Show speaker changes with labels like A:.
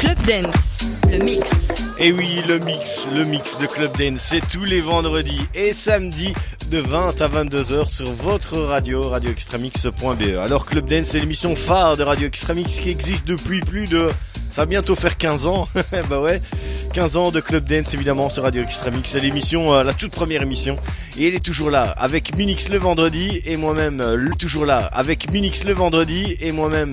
A: Club Dance, le mix.
B: Et oui, le mix de Club Dance, c'est tous les vendredis et samedis de 20 à 22h sur votre radio, radioextramix.be. Alors Club Dance, c'est l'émission phare de Radio Extramix qui existe depuis ça va bientôt faire 15 ans. Bah ouais, 15 ans de Club Dance évidemment sur Radio Extramix. C'est l'émission, la toute première émission. Et elle est toujours là avec Munix le vendredi et moi-même, toujours là avec Munix le vendredi et moi-même